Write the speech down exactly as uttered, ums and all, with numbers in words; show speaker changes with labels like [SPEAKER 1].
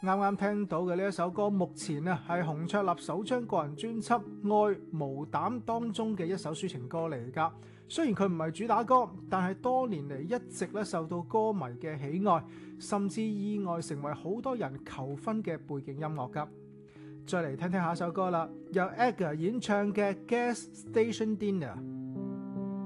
[SPEAKER 1] 啱啱聽到嘅呢一首歌，目前啊係洪卓立首張個人專輯《愛無膽》當中嘅一首抒情歌嚟㗎。雖然佢唔係主打歌，但係多年嚟一直咧受到歌迷嘅喜愛，甚至意外成為好多人求婚嘅背景音樂㗎。再嚟聽聽下首歌啦，由 Edgar 演唱嘅《Gas Station Dinner》。